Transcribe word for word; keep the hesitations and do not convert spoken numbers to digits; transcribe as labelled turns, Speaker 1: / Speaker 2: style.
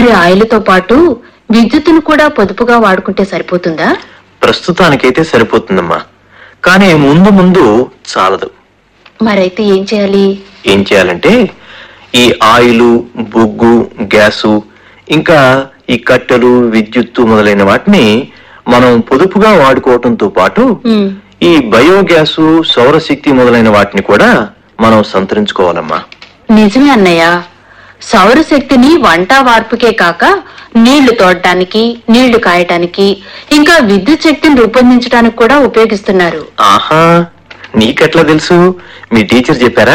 Speaker 1: మరి ఆయిల్తో పాటు విద్యుత్తును కూడా పొదుపుగా వాడుకుంటే సరిపోతుందా?
Speaker 2: ప్రస్తుతానికైతే సరిపోతుందమ్మా, కానీ ముందు ముందు చాలదు.
Speaker 1: మరైతే ఏం చేయాలి?
Speaker 2: ఏం చేయాలంటే ఈ ఆయిలు, బొగ్గు, గ్యాసు, ఇంకా ఈ కట్టెలు, విద్యుత్తు మొదలైన వాటిని మనం పొదుపుగా వాడుకోవటంతో పాటు ఈ బయోగ్యాసు, సౌరశక్తి మొదలైన వాటిని కూడా మనం సంతరించుకోవాలమ్మా.
Speaker 1: నిజమే అన్నయ్య, సౌరశక్తిని వంట వార్పుకే కాక నీళ్లు తోడటానికి, నీళ్లు కాయటానికి, ఇంకా విద్యుత్ శక్తిని రూపొందించడానికి కూడా ఉపయోగిస్తున్నారు.
Speaker 2: ఆహా, నీకెట్లా తెలుసు? మీ టీచర్ చెప్పారా?